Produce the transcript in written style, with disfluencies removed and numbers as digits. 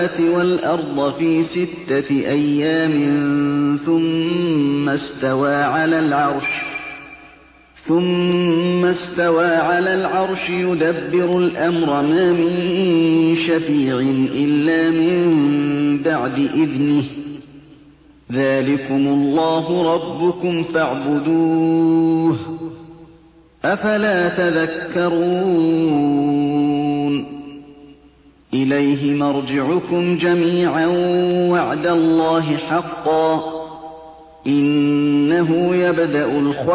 وَالْأَرْضَ فِي 6 أَيَّامٍ ثُمَّ اسْتَوَىٰ عَلَى الْعَرْشِ يُدَبِّرُ الْأَمْرَ مَا مِن شَفِيعٍ إِلَّا مِن بَعْدِ إِذْنِهِ ۚ ذَٰلِكُمُ اللَّهُ رَبُّكُمْ فَاعْبُدُوهُ ۚ أَفَلَا تَذَكَّرُونَ إِلَيْهِ مَرْجِعُكُمْ جَمِيعًا وَعْدَ اللَّهِ حَقًّا ۚ إِنَّهُ يَبْدَأُ الْخَلْقَ